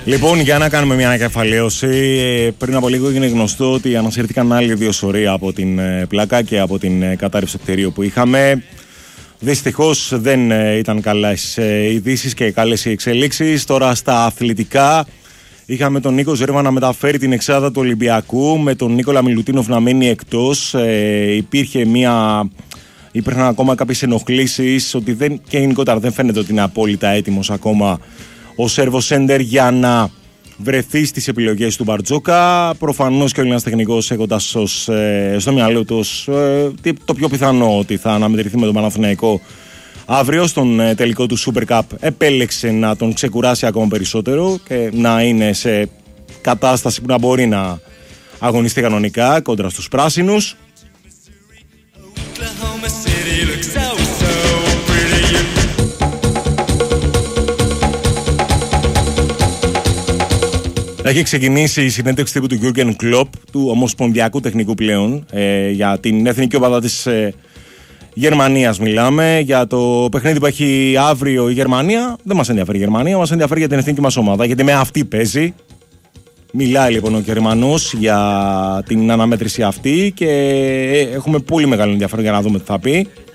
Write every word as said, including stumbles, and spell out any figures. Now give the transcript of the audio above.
Λοιπόν, για να κάνουμε μια ανακεφαλαίωση, πριν από λίγο έγινε γνωστό ότι ανασύρθηκαν άλλοι δύο σωροί από την πλάκα και από την κατάρρευση κτηρίου που είχαμε. Δυστυχώς δεν ήταν καλές ειδήσεις και καλές οι εξελίξεις. Τώρα στα αθλητικά είχαμε τον Νίκο Ζέρβα να μεταφέρει την εξάδα του Ολυμπιακού, με τον Νίκολα Μιλουτίνοφ να μένει εκτός. Ε, υπήρχε μια... Υπήρχαν ακόμα κάποιες ενοχλήσεις ότι δεν... και γενικότερα δεν φαίνεται ότι είναι απόλυτα έτοιμος ακόμα ο Σέρβος Σέντερ για να βρεθεί στις επιλογές του Μπαρτζόκα. Προφανώς και ο Έλληνας τεχνικός έχοντας ως, ε, στο μυαλό του ε, το πιο πιθανό ότι θα αναμετρηθεί με τον Παναθηναϊκό αύριο στον ε, τελικό του Super Cup, επέλεξε να τον ξεκουράσει ακόμα περισσότερο και να είναι σε κατάσταση που να μπορεί να αγωνιστεί κανονικά κόντρα στους πράσινους. Έχει ξεκινήσει η συνέντευξη τύπου του Jürgen Klopp, του ομοσπονδιακού τεχνικού πλέον, ε, για την εθνική ομάδα της ε, Γερμανίας μιλάμε. Για το παιχνίδι που έχει αύριο η Γερμανία, δεν μας ενδιαφέρει η Γερμανία, μας ενδιαφέρει για την εθνική μας ομάδα, γιατί με αυτή παίζει. Μιλάει λοιπόν ο Γερμανός για την αναμέτρηση αυτή και έχουμε πολύ μεγάλο ενδιαφέρον για να δούμε τι θα πει.